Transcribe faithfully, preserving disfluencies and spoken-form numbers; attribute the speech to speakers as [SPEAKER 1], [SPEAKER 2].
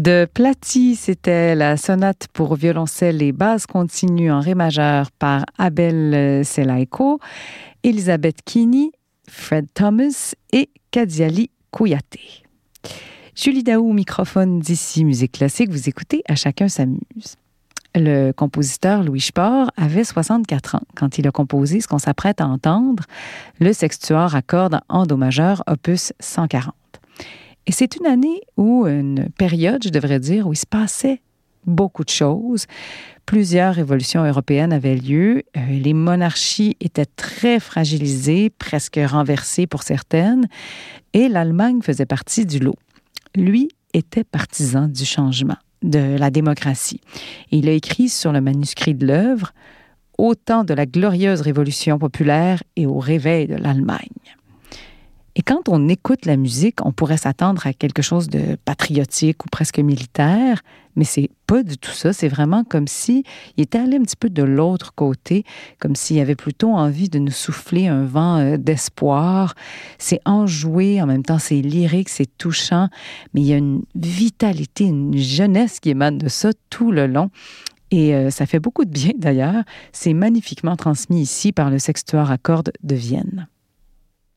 [SPEAKER 1] De Platy, c'était la sonate pour violoncelle et basse continue en ré majeur par Abel Selaiko, Elisabeth Kini, Fred Thomas et Kadiali Kouyaté. Julie Daou, microphone d'ici Musique Classique, vous écoutez À chacun s'amuse. Le compositeur Louis Spohr avait soixante-quatre ans quand il a composé ce qu'on s'apprête à entendre, le sextuor à cordes en do majeur, opus cent quarante. Et c'est une année ou une période, je devrais dire, où il se passait beaucoup de choses. Plusieurs révolutions européennes avaient lieu. Euh, les monarchies étaient très fragilisées, presque renversées pour certaines, et l'Allemagne faisait partie du lot. Lui était partisan du changement, de la démocratie. Et il a écrit sur le manuscrit de l'œuvre « Au temps de la glorieuse révolution populaire et au réveil de l'Allemagne ». Et quand on écoute la musique, on pourrait s'attendre à quelque chose de patriotique ou presque militaire, mais c'est pas du tout ça. C'est vraiment comme si il était allé un petit peu de l'autre côté, comme s'il avait plutôt envie de nous souffler un vent d'espoir. C'est enjoué, en même temps c'est lyrique, c'est touchant, mais il y a une vitalité, une jeunesse qui émane de ça tout le long. Et euh, ça fait beaucoup de bien d'ailleurs. C'est magnifiquement transmis ici par le sextuor à cordes de Vienne.